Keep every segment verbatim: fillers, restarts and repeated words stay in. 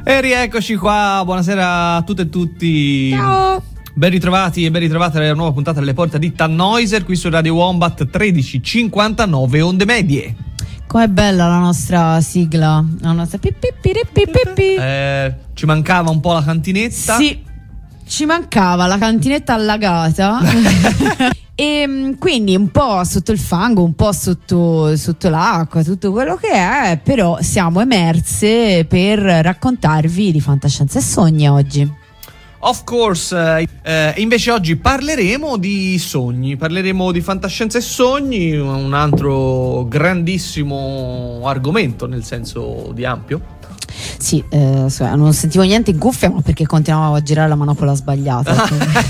E rieccoci qua, buonasera a tutte e tutti. Ciao. Ben ritrovati e ben ritrovate alla nuova puntata delle porte di Tannhäuser qui su Radio Wombat tredici cinquantanove onde medie. Com'è bella la nostra sigla, la nostra pi pi pi pi pi pi. Eh, ci mancava un po' la cantinetta. Sì, ci mancava la cantinetta allagata. E quindi un po' sotto il fango, un po' sotto, sotto l'acqua, tutto quello che è, però siamo emerse per raccontarvi di fantascienza e sogni oggi. Of course, eh, invece oggi parleremo di sogni, parleremo di fantascienza e sogni, un altro grandissimo argomento nel senso di ampio. Sì, eh, non sentivo niente in cuffia, ma perché continuavo a girare la manopola sbagliata.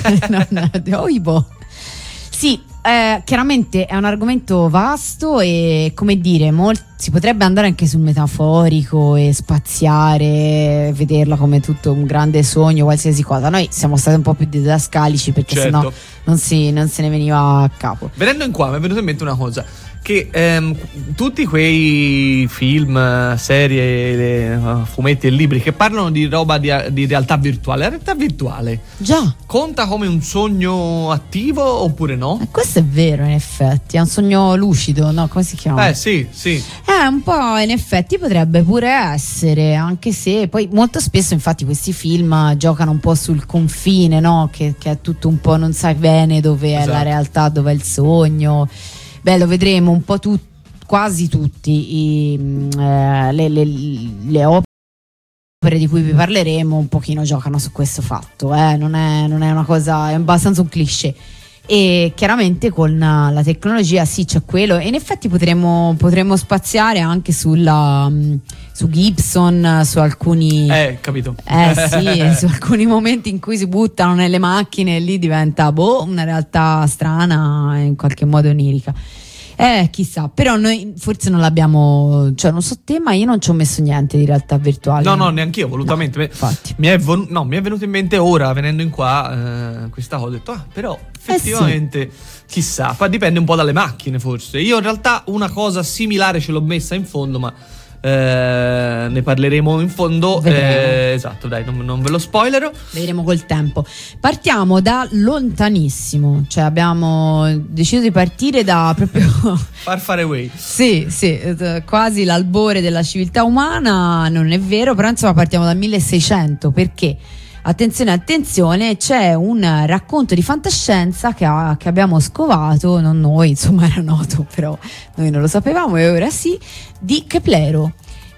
Oibo. Sì, eh, chiaramente è un argomento vasto e, come dire, molt- si potrebbe andare anche sul metaforico e spaziare, vederla come tutto un grande sogno, qualsiasi cosa. Noi siamo stati un po' più didascalici perché certo. sennò non, si, non se ne veniva a capo. Venendo in qua mi è venuta in mente una cosa, che ehm, tutti quei film, serie, fumetti e libri che parlano di roba di, di realtà virtuale, la realtà virtuale Già conta come un sogno attivo oppure no? E questo è vero, in effetti, è un sogno lucido, no? Come si chiama? Eh sì, sì. Eh, un po' in effetti potrebbe pure essere, anche se poi molto spesso infatti questi film giocano un po' sul confine, no? Che, che è tutto un po', non sai bene dove esatto. è la realtà, dove è il sogno. Beh, lo vedremo un po' tu, quasi tutti i, eh, le, le, le opere di cui vi parleremo un pochino giocano su questo fatto, eh? non, è, non è una cosa, è abbastanza un cliché. E chiaramente con la tecnologia sì, c'è quello, e in effetti potremmo, potremmo spaziare anche sulla, su Gibson, su alcuni Eh, capito. Eh sì, su alcuni momenti in cui si buttano nelle macchine e lì diventa boh, una realtà strana, in qualche modo onirica. Eh, chissà, però noi forse non l'abbiamo, cioè non so te, ma io non ci ho messo niente di realtà virtuale. No, no, neanche io volutamente. No, infatti. Mi è, vo- no, mi è venuto in mente ora, venendo in qua, eh, questa cosa. Ho detto, ah, però effettivamente, eh sì. Chissà, poi dipende un po' dalle macchine forse. Io in realtà una cosa similare ce l'ho messa in fondo, ma eh, ne parleremo in fondo. Eh, esatto, dai, non, non ve lo spoilerò. Vedremo col tempo. Partiamo da lontanissimo, cioè abbiamo deciso di partire da proprio Far far away. Sì, sì, quasi l'albore della civiltà umana, non è vero, però insomma partiamo dal milleseicento, perché attenzione, attenzione, c'è un racconto di fantascienza che, ha, che abbiamo scovato, non noi, insomma era noto, però noi non lo sapevamo e ora sì, di Keplero.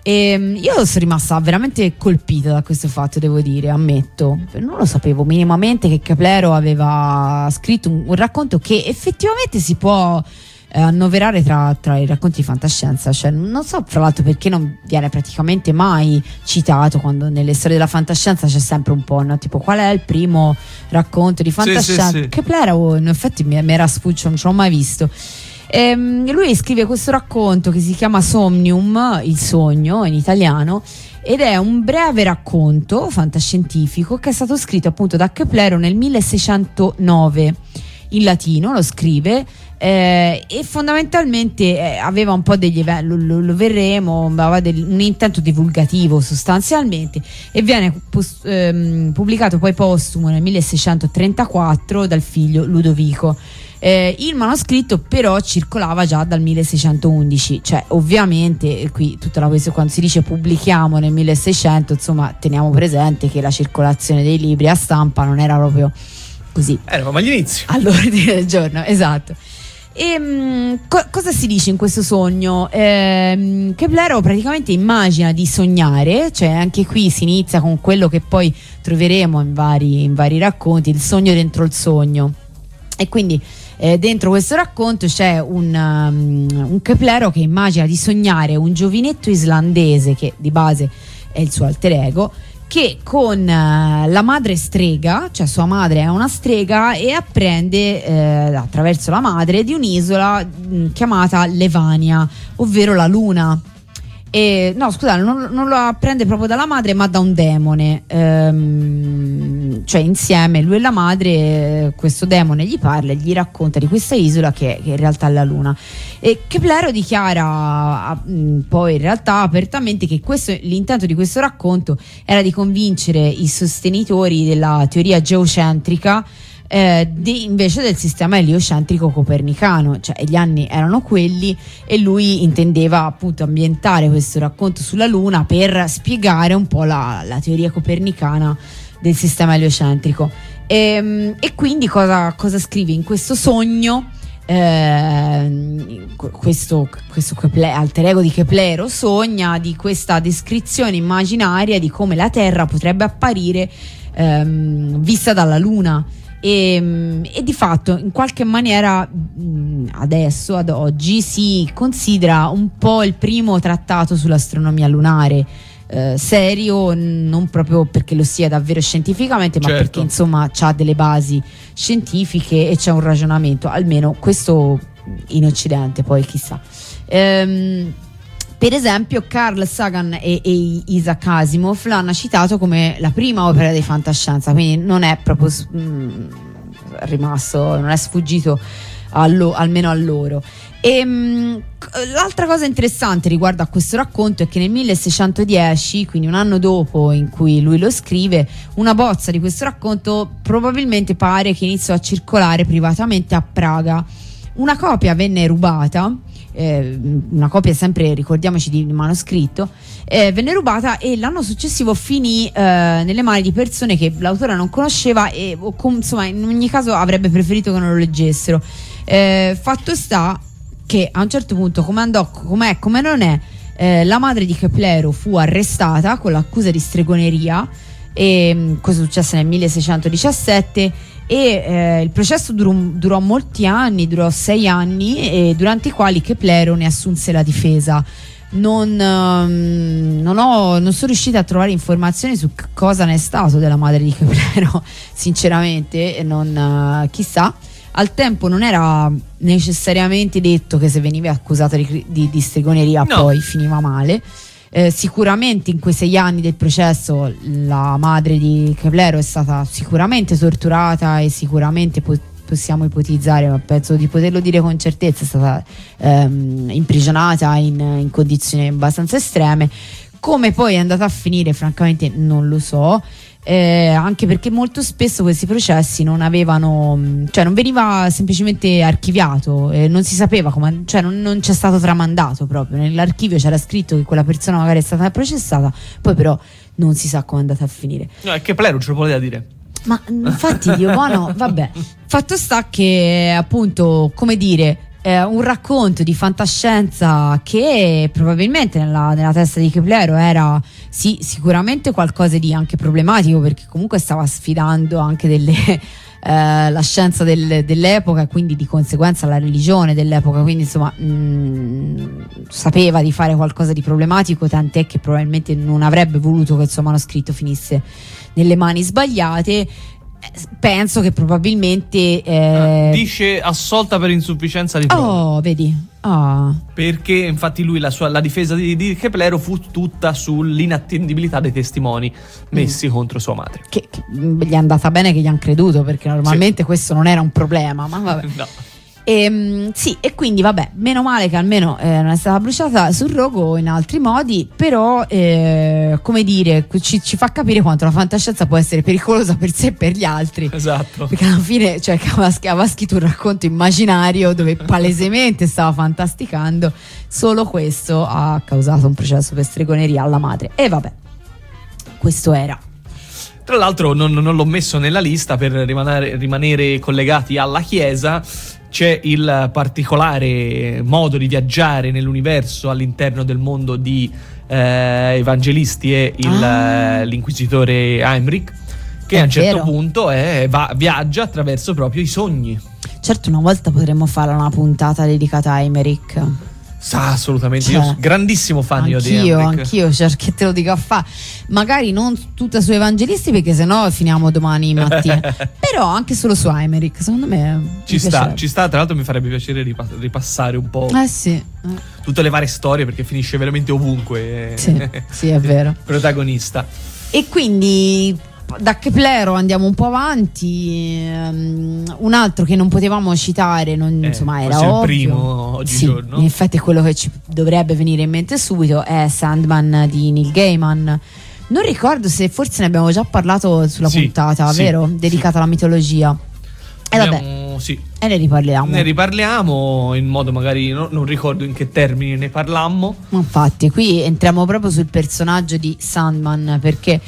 E io sono rimasta veramente colpita da questo fatto, devo dire, ammetto, non lo sapevo minimamente che Keplero aveva scritto un, un racconto che effettivamente si può eh, annoverare tra, tra i racconti di fantascienza, cioè non so fra l'altro perché non viene praticamente mai citato, quando nelle storie della fantascienza c'è sempre un po', no? Tipo qual è il primo racconto di fantascienza, sì, sì, sì. Keplero in effetti mi, mi era sfuggito, non ce l'ho mai visto. E lui scrive questo racconto che si chiama Somnium, il sogno in italiano, ed è un breve racconto fantascientifico che è stato scritto appunto da Keplero nel milleseicentonove in latino, lo scrive eh, e fondamentalmente eh, aveva un po' degli eventi, lo, lo, lo verremo, aveva del, un intento divulgativo sostanzialmente, e viene post, ehm, pubblicato poi postumo nel milleseicentotrentaquattro dal figlio Ludovico. Eh, il manoscritto però circolava già dal milleseicentoundici, cioè ovviamente qui tutta la questione, quando si dice pubblichiamo nel milleseicento, insomma teniamo presente che la circolazione dei libri a stampa non era proprio così, eravamo agli inizi, all'ordine del giorno, esatto. E mh, co- cosa si dice in questo sogno? Eh, Keplero praticamente immagina di sognare, cioè anche qui si inizia con quello che poi troveremo in vari, in vari racconti, il sogno dentro il sogno, e quindi Eh, dentro questo racconto c'è un, um, un Keplero che immagina di sognare un giovinetto islandese, che di base è il suo alter ego, che con uh, la madre strega, cioè sua madre è una strega, e apprende eh, attraverso la madre di un'isola mh, chiamata Levania, ovvero la luna. E, no scusate, non, non lo apprende proprio dalla madre ma da un demone, ehm, cioè insieme lui e la madre, questo demone gli parla e gli racconta di questa isola che, che in realtà è la Luna. E Keplero dichiara mh, poi in realtà apertamente che questo, l'intento di questo racconto era di convincere i sostenitori della teoria geocentrica Eh, di, invece del sistema eliocentrico copernicano, cioè gli anni erano quelli e lui intendeva appunto ambientare questo racconto sulla Luna per spiegare un po' la, la teoria copernicana del sistema eliocentrico. E, e quindi cosa, cosa scrive in questo sogno? Eh, questo, questo Kepler, alter ego di Keplero sogna di questa descrizione immaginaria di come la Terra potrebbe apparire ehm, vista dalla Luna. E, e di fatto in qualche maniera adesso, ad oggi, si considera un po' il primo trattato sull'astronomia lunare eh, serio, non proprio perché lo sia davvero scientificamente, ma certo, perché insomma c'ha delle basi scientifiche e c'è un ragionamento, almeno questo in Occidente, poi chissà. ehm Per esempio Carl Sagan e, e Isaac Asimov l'hanno citato come la prima opera di fantascienza, quindi non è proprio mh, rimasto, non è sfuggito allo, almeno a loro. E, mh, l'altra cosa interessante riguardo a questo racconto è che nel milleseicentodieci, quindi un anno dopo in cui lui lo scrive, una bozza di questo racconto probabilmente pare che iniziò a circolare privatamente a Praga. Una copia venne rubata, eh, una copia sempre, ricordiamoci, di manoscritto, eh, venne rubata e l'anno successivo finì eh, nelle mani di persone che l'autore non conosceva e o com, insomma in ogni caso avrebbe preferito che non lo leggessero. Eh, fatto sta che a un certo punto, come andò, com'è, come non è, eh, la madre di Keplero fu arrestata con l'accusa di stregoneria, e questo successe nel milleseicentodiciassette. E eh, il processo durò, durò molti anni, durò sei anni, e durante i quali Keplero ne assunse la difesa. Non, um, non, ho, non sono riuscita a trovare informazioni su c- cosa ne è stato della madre di Keplero, sinceramente, non, uh, chissà. Al tempo non era necessariamente detto che se veniva accusata di, di, di stregoneria no. poi finiva male. Eh, sicuramente in quei sei anni del processo la madre di Keplero è stata sicuramente torturata e sicuramente po- possiamo ipotizzare, ma penso di poterlo dire con certezza, è stata ehm, imprigionata in, in condizioni abbastanza estreme. Come poi è andata a finire francamente non lo so, eh, anche perché molto spesso questi processi non avevano, cioè non veniva semplicemente archiviato, eh, non si sapeva come, cioè non, non c'è stato tramandato proprio nell'archivio, c'era scritto che quella persona magari è stata processata, poi però non si sa come è andata a finire. No, è che Keplero ce lo voleva dire. Ma infatti Dio buono, vabbè, fatto sta che appunto, come dire, eh, un racconto di fantascienza che probabilmente nella, nella testa di Keplero era sì sicuramente qualcosa di anche problematico, perché comunque stava sfidando anche delle eh, la scienza del, dell'epoca e quindi di conseguenza la religione dell'epoca, quindi insomma mh, sapeva di fare qualcosa di problematico, tant'è che probabilmente non avrebbe voluto che il suo manoscritto finisse nelle mani sbagliate. Penso che probabilmente eh... dice assolta per insufficienza di prove. Oh, vedi. Oh. Perché infatti lui la, sua, la difesa di, di Keplero fu tutta sull'inattendibilità dei testimoni messi mm. contro sua madre. Che, che gli è andata bene che gli hanno creduto, perché normalmente sì. questo non era un problema, ma vabbè. No. E, sì, e quindi vabbè, meno male che almeno eh, non è stata bruciata sul rogo in altri modi, però eh, come dire, ci, ci fa capire quanto la fantascienza può essere pericolosa per sé e per gli altri. Esatto. Perché alla fine, cioè, aveva scritto un racconto immaginario dove palesemente stava fantasticando, solo questo ha causato un processo per stregoneria alla madre. E vabbè, questo era. Tra l'altro non, non l'ho messo nella lista per rimanere, rimanere collegati alla Chiesa. C'è il particolare modo di viaggiare nell'universo all'interno del mondo di eh, evangelisti e il, ah. l'inquisitore Heimrich, che è a un certo vero. punto è, va, viaggia attraverso proprio i sogni. Certo, una volta potremmo fare una puntata dedicata a Heimrich. Sa, assolutamente, cioè, io sono grandissimo fan anch'io, io di Heimrich. Anch'io, cioè, che te lo dico a fa. Magari non tutta su evangelisti, perché sennò finiamo domani mattina. Però anche solo su Heimrich, secondo me ci sta, ci sta. Tra l'altro mi farebbe piacere ripass- ripassare un po' eh sì. eh. tutte le varie storie, perché finisce veramente ovunque. Sì, sì, è vero. Protagonista. E quindi da Keplero andiamo un po' avanti. Um, un altro che non potevamo citare, non, eh, insomma, era il ovvio. primo oggigiorno. Sì, in effetti è quello che ci dovrebbe venire in mente subito, è Sandman di Neil Gaiman. Non ricordo se forse ne abbiamo già parlato sulla sì, puntata, sì, vero? Dedicata sì. alla mitologia. E Abbiamo, vabbè, sì. e ne riparliamo. Ne riparliamo in modo magari, no, non ricordo in che termini ne parlammo. Infatti, qui entriamo proprio sul personaggio di Sandman, perché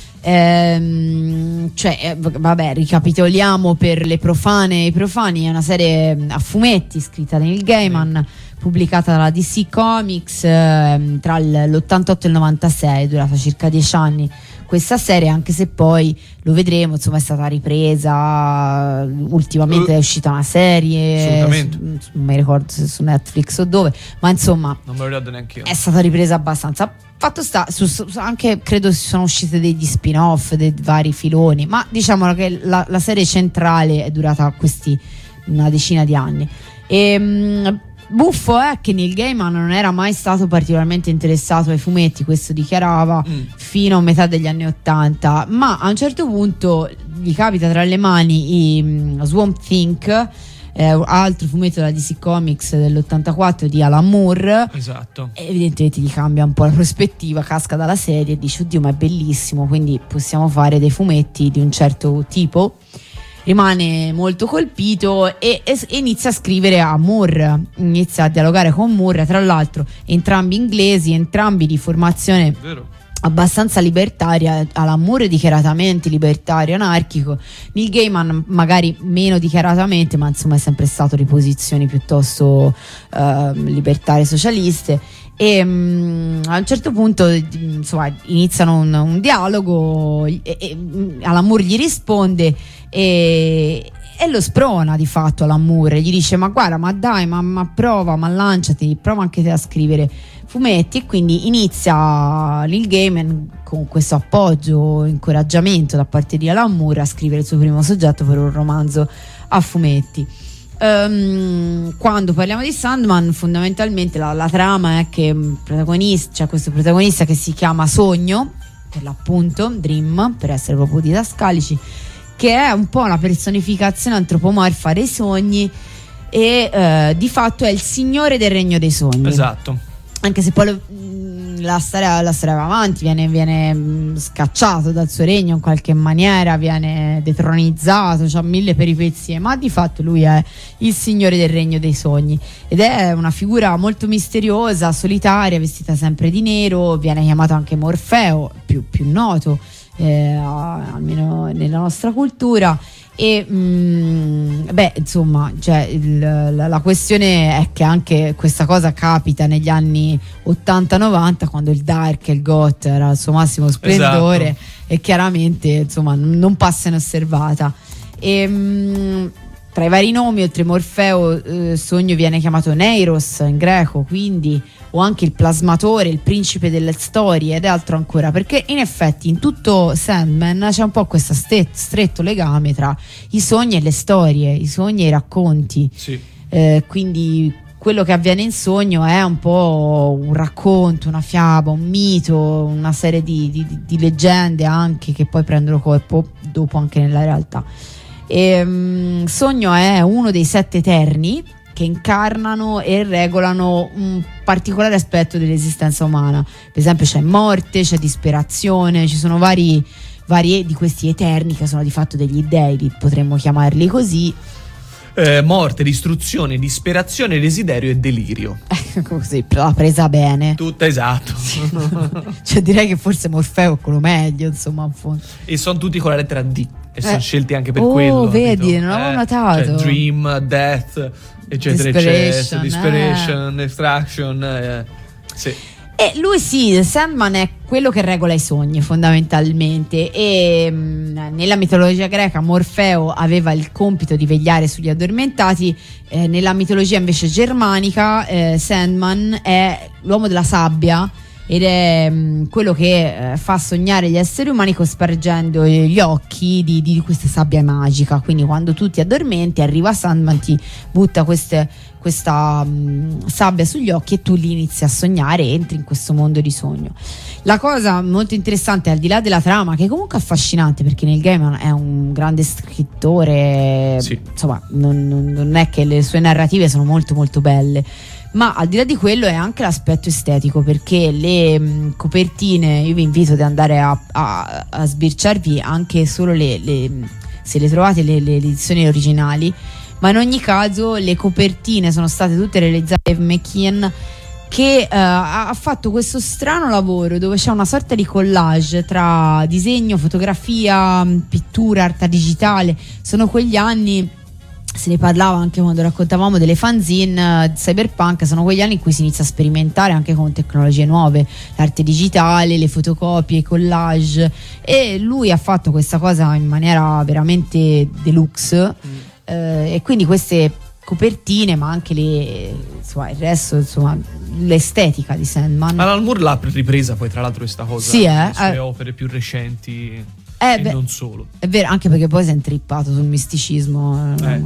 ehm, cioè, eh, vabbè, ricapitoliamo per le profane e i profani, è una serie a fumetti scritta da Neil Gaiman, sì. pubblicata dalla D C Comics eh, tra l'ottantotto e il novantasei, durata circa dieci anni. Questa serie, anche se poi lo vedremo, insomma, è stata ripresa ultimamente, uh, è uscita una serie su, non mi ricordo se su Netflix o dove, ma insomma non me lo ricordo neanche io. È stata ripresa abbastanza. Fatto sta, su, su, anche credo si sono uscite degli spin-off, dei vari filoni, ma diciamo che la, la serie centrale è durata questi una decina di anni. E mh, buffo è che Neil Gaiman non era mai stato particolarmente interessato ai fumetti, questo dichiarava mm. fino a metà degli anni ottanta, ma a un certo punto gli capita tra le mani i um, Swamp Thing, eh, altro fumetto della D C Comics dell'ottantaquattro di Alan Moore. Esatto. E evidentemente gli cambia un po' la prospettiva, casca dalla serie e dice oddio, ma è bellissimo, quindi possiamo fare dei fumetti di un certo tipo. Rimane molto colpito e, e inizia a scrivere a Moore, inizia a dialogare con Moore, tra l'altro entrambi inglesi, entrambi di formazione Vero. abbastanza libertaria. Alan Moore dichiaratamente libertario anarchico, Neil Gaiman magari meno dichiaratamente, ma insomma è sempre stato di posizioni piuttosto eh, libertarie socialiste. E um, a un certo punto insomma iniziano un, un dialogo e, e Alan Moore gli risponde e, e lo sprona di fatto Alan Moore, gli dice ma guarda, ma dai, ma, ma prova, ma lanciati, prova anche te a scrivere fumetti. E quindi inizia Neil Gaiman con questo appoggio, incoraggiamento da parte di Alan Moore a scrivere il suo primo soggetto per un romanzo a fumetti. Um, quando parliamo di Sandman, fondamentalmente la, la trama è che il protagonista, c'è cioè questo protagonista che si chiama Sogno, per l'appunto Dream, per essere proprio didascalici, che è un po' una personificazione antropomorfa dei sogni e uh, di fatto è il signore del regno dei sogni. Esatto. Anche se poi lo, la storia, la storia va avanti, viene, viene scacciato dal suo regno in qualche maniera, viene detronizzato, c'ha mille peripezie, ma di fatto lui è il signore del regno dei sogni ed è una figura molto misteriosa, solitaria, vestita sempre di nero, viene chiamato anche Morfeo, più, più noto eh, almeno nella nostra cultura. E mh, beh, insomma, cioè, il, la, la questione è che anche questa cosa capita negli anni ottanta novanta, quando il dark e il goth era al suo massimo splendore. Esatto. E chiaramente insomma non passa inosservata. E mh, tra i vari nomi, oltre Morfeo, eh, Sogno viene chiamato Neiros in greco, quindi, o anche il plasmatore, il principe delle storie ed altro ancora, perché in effetti in tutto Sandman c'è un po' questo stet- stretto legame tra i sogni e le storie, i sogni e i racconti. Sì. Eh, quindi quello che avviene in sogno è un po' un racconto, una fiaba, un mito, una serie di, di, di leggende anche che poi prendono corpo dopo anche nella realtà. E, um, Sogno è uno dei sette eterni che incarnano e regolano un particolare aspetto dell'esistenza umana. Per esempio c'è morte, c'è disperazione, ci sono vari, vari di questi eterni che sono di fatto degli dei, potremmo chiamarli così. Eh, morte, distruzione, disperazione, desiderio e delirio. Così, l'ha presa bene. Tutta, esatto. Cioè direi che forse Morfeo è quello meglio, insomma, in fondo. E sono tutti con la lettera D e sono eh. scelti anche per oh, quello. Oh, vedi, capito? non l'avevo eh, notato. Cioè, Dream, Death, eccetera, eccetera. Desperation, eh. Extraction, eh. Sì. E lui sì, Sandman è quello che regola i sogni fondamentalmente e mh, nella mitologia greca Morfeo aveva il compito di vegliare sugli addormentati, eh, nella mitologia invece germanica eh, Sandman è l'uomo della sabbia, ed è mh, quello che eh, fa sognare gli esseri umani cospargendo gli occhi di, di questa sabbia magica. Quindi quando tu ti addormenti arriva Sandman, ti butta queste, questa mh, sabbia sugli occhi e tu li inizi a sognare e entri in questo mondo di sogno. La cosa molto interessante, al di là della trama, che comunque è affascinante, perché Neil Gaiman è un grande scrittore, sì. insomma non, non è che le sue narrative sono molto molto belle, ma al di là di quello è anche l'aspetto estetico, perché le mh, copertine, io vi invito ad andare a, a, a sbirciarvi anche solo le, le se le trovate le, le edizioni originali, ma in ogni caso le copertine sono state tutte realizzate da Dave McKean, che uh, ha fatto questo strano lavoro dove c'è una sorta di collage tra disegno, fotografia, pittura, arte digitale. Sono quegli anni, se ne parlava anche quando raccontavamo delle fanzine, uh, cyberpunk, sono quegli anni in cui si inizia a sperimentare anche con tecnologie nuove, l'arte digitale, le fotocopie, i collage, e lui ha fatto questa cosa in maniera veramente deluxe, mm. uh, e quindi queste copertine, ma anche le, insomma, il resto, insomma, l'estetica di Sandman. Alan Moore l'ha ripresa poi, tra l'altro, questa cosa, sì, eh? le sue eh. opere più recenti, eh, e beh, non solo. È vero, anche perché poi si è intrippato sul misticismo, eh.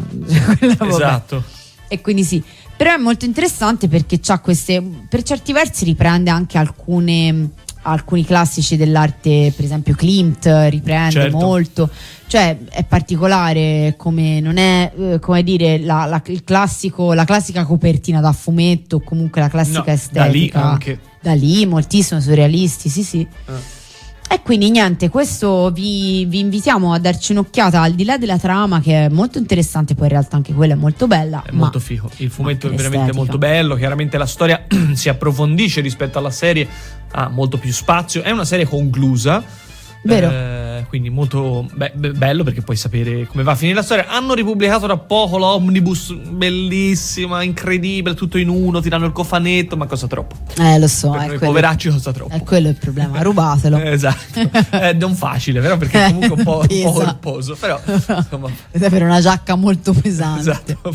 Esatto. E quindi sì, però è molto interessante perché c'ha queste, per certi versi riprende anche alcune alcuni classici dell'arte, per esempio Klimt riprende, certo, molto, cioè è particolare, come non è eh, come dire la, la, il classico, la classica copertina da fumetto, comunque la classica no, estetica da lì anche da lì moltissimo surrealisti, sì sì eh. E quindi niente, questo vi, vi invitiamo a darci un'occhiata, al di là della trama che è molto interessante, poi in realtà anche quella è molto bella, è molto figo, il fumetto è veramente l'estetica. molto bello, chiaramente la storia si approfondisce rispetto alla serie, ha molto più spazio, è una serie conclusa, vero, eh, quindi molto be- be- bello, perché puoi sapere come va a finire la storia. Hanno ripubblicato da poco l'omnibus, bellissima, incredibile, tutto in uno, ti danno il cofanetto, ma costa troppo, eh lo so, per è noi quello, poveracci costa troppo, è quello il problema, rubatelo. Esatto, è non facile, però, perché è comunque un po', un po' corposo, però insomma, per una giacca molto pesante, esatto.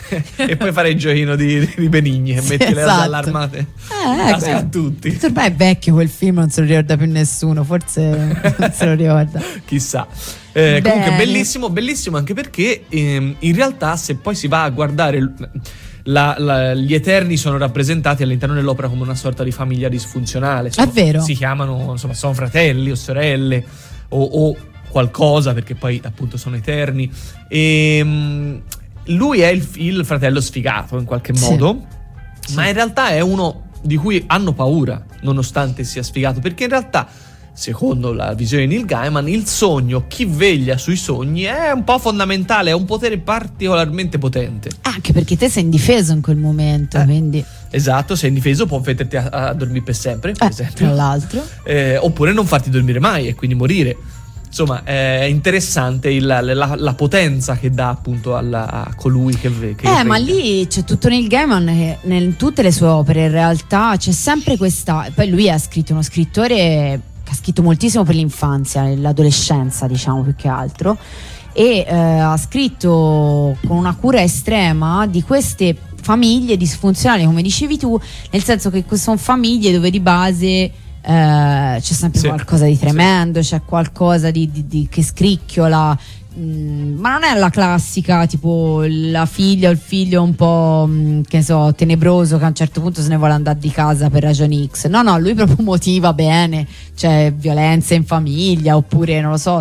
E poi fare il giochino di, di Benigni e sì, metti le esatto. allarmate, eh, casca a tutti. Ormai è vecchio quel film, non se lo ricorda più nessuno, forse non se lo ricorda, chissà. Eh, comunque bellissimo, bellissimo anche perché ehm, in realtà, se poi si va a guardare, la, la, gli Eterni sono rappresentati all'interno dell'opera come una sorta di famiglia disfunzionale, sono, è vero, si chiamano, insomma, sono fratelli o sorelle o, o qualcosa, perché poi appunto sono Eterni, e um, lui è il, il fratello sfigato in qualche modo, sì, ma sì, in realtà è uno di cui hanno paura nonostante sia sfigato, perché in realtà, secondo la visione di Neil Gaiman, il sogno, chi veglia sui sogni, è un po' fondamentale, è un potere particolarmente potente. Anche perché te sei indifeso in quel momento, eh, quindi esatto, sei indifeso, può metterti a, a dormire per sempre, per eh, esempio, tra l'altro, eh, oppure non farti dormire mai e quindi morire. Insomma, è interessante il, la, la potenza che dà appunto alla, a colui che, che eh ma lì c'è tutto Neil Gaiman che in tutte le sue opere in realtà c'è sempre questa, poi lui ha scritto, uno scrittore che ha scritto moltissimo per l'infanzia, l'adolescenza, diciamo, più che altro, e eh, ha scritto con una cura estrema di queste famiglie disfunzionali, come dicevi tu, nel senso che sono famiglie dove di base eh, c'è sempre sì, qualcosa di tremendo, sì, c'è qualcosa di, di, di che scricchiola, mm, ma non è la classica tipo la figlia o il figlio un po' mm, che so, tenebroso, che a un certo punto se ne vuole andare di casa per ragioni X. No, no, lui proprio motiva bene, c'è violenza in famiglia, oppure non lo so,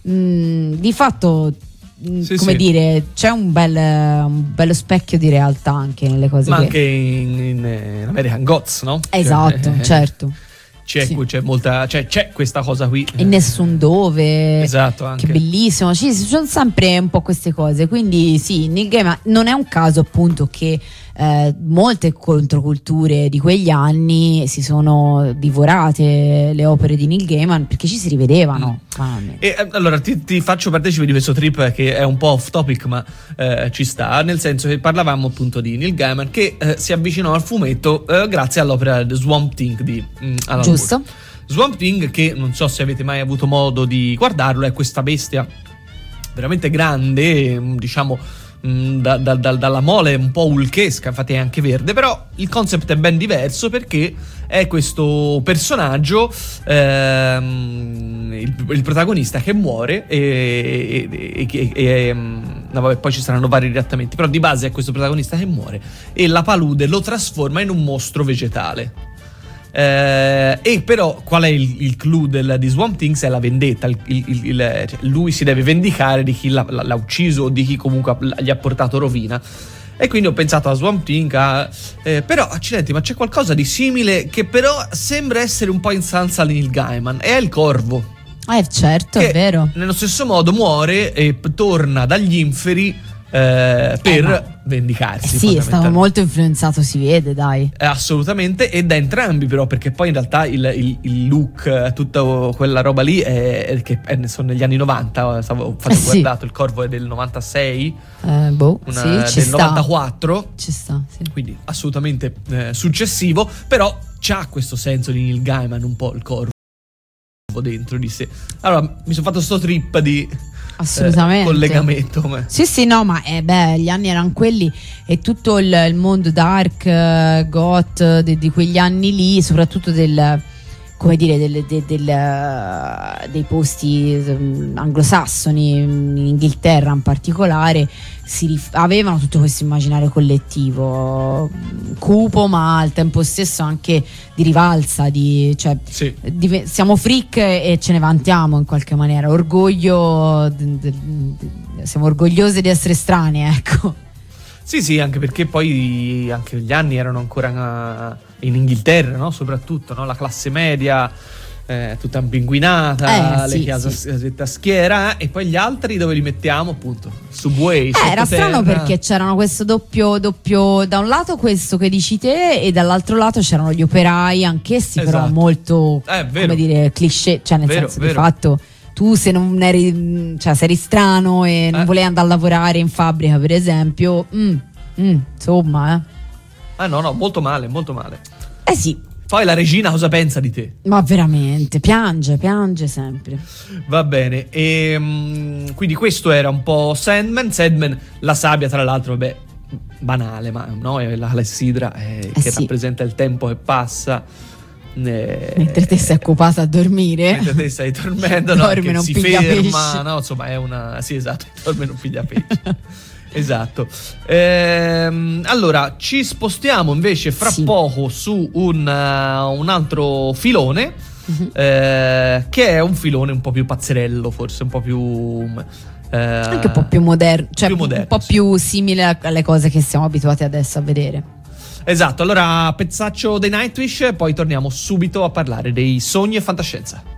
mm, di fatto, sì, come sì, dire, c'è un, bel, un bello specchio di realtà anche nelle cose, ma che... anche in, in, in American Gods, no? Esatto, cioè, certo. C'è, sì, c'è molta, c'è, c'è questa cosa qui. E Nessun Dove, esatto, anche. Che bellissimo. Ci sono sempre un po' queste cose. Quindi sì, Neil Gaiman non è un caso appunto che eh, molte controculture di quegli anni si sono divorate le opere di Neil Gaiman perché ci si rivedevano. Mm. E allora ti, ti faccio partecipe di questo trip che è un po' off topic, ma eh, ci sta, nel senso che parlavamo appunto di Neil Gaiman che eh, si avvicinò al fumetto eh, grazie all'opera The Swamp Thing di mm, Alan Giusto. Moore. Swamp Thing, che non so se avete mai avuto modo di guardarlo, è questa bestia veramente grande, diciamo mh, da, da, da, dalla mole un po' hulkesca, infatti è anche verde, però il concept è ben diverso perché è questo personaggio, ehm, il, il protagonista che muore e, e, e, e no, vabbè, poi ci saranno vari riattamenti, però di base è questo protagonista che muore e la palude lo trasforma in un mostro vegetale. Eh, e però qual è il, il clou del, di Swamp Things? È la vendetta. il, il, il, cioè, lui si deve vendicare di chi l'ha, l'ha ucciso o di chi comunque gli ha portato rovina. E quindi ho pensato a Swamp Thing, a, eh, però accidenti, ma c'è qualcosa di simile che però sembra essere un po' in salsa a Neil Gaiman, è il corvo. Eh certo, è vero. Nello stesso modo muore e p- torna dagli inferi eh, per eh, ma... vendicarsi. Eh sì, è stato molto influenzato, si vede, dai. Eh, assolutamente, e da entrambi però, perché poi in realtà il, il, il look, tutta quella roba lì è, è che è, sono negli anni novanta, stavo, infatti eh, ho sì. guardato, il corvo è del novantasei, eh, boh, una, sì, ci del sta. novantaquattro, ci sta, sì. Quindi assolutamente eh, successivo, però c'ha questo senso di Neil Gaiman un po' il corvo dentro di sé. Allora mi sono fatto sto trip di assolutamente eh, collegamento. Ma... sì sì no ma eh, beh, gli anni erano quelli e tutto il, il mondo dark, uh, goth di, di quegli anni lì, soprattutto del, come dire, del, del, del, uh, dei posti um, anglosassoni, in Inghilterra in particolare, si rif- avevano tutto questo immaginario collettivo cupo ma al tempo stesso anche di rivalsa, di, cioè, sì. di, siamo freak e ce ne vantiamo in qualche maniera, orgoglio d- d- d- siamo orgogliose di essere strani, ecco. Sì sì, anche perché poi anche gli anni erano ancora in Inghilterra, no? Soprattutto, no? La classe media eh, tutta impinguinata, eh, le sì, case sì. a schiera, e poi gli altri dove li mettiamo? Appunto Subway, eh, era strano perché c'erano questo doppio doppio da un lato questo che dici te e dall'altro lato c'erano gli operai, anch'essi esatto. Però molto eh, vero. come dire cliché, cioè nel vero, senso vero. di fatto tu se non eri, cioè se eri strano e non eh. volevi andare a lavorare in fabbrica per esempio, mm, mm, insomma eh. Ah no no, molto male, molto male. Eh sì. Poi la regina cosa pensa di te? Ma veramente, piange, piange sempre. Va bene, e um, quindi questo era un po' Sandman. Sandman, la sabbia tra l'altro, vabbè, banale, ma no, è la clessidra eh, eh che sì. rappresenta il tempo che passa. Eh, mentre te sei occupata a dormire. Mentre te stai dormendo, no, dorme, non si piglia ferma, pesce. no, insomma è una... Sì, esatto, dorme non piglia pesce. Esatto. Ehm, allora ci spostiamo invece fra sì. poco su un, uh, un altro filone, uh-huh. eh, che è un filone un po' più pazzerello, forse un po' più eh, anche un po' più moderno, cioè più moderno, un po' sì. più simile alle cose che siamo abituati adesso a vedere. Esatto. Allora pezzaccio dei Nightwish, poi torniamo subito a parlare dei sogni e fantascienza.